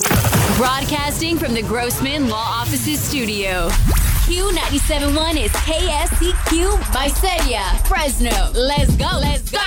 Broadcasting from the Grossman Law Offices studio. Q97.1 is KSCQ Visalia, Fresno. Let's go.